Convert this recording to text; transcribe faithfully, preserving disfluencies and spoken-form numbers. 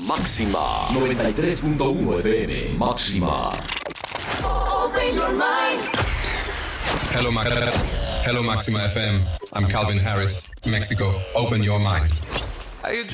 Máxima noventa y tres punto uno F M. Máxima. Open your mind. Hello, Ma- Hello, Maxima F M. I'm Calvin Harris, Mexico. Open your mind.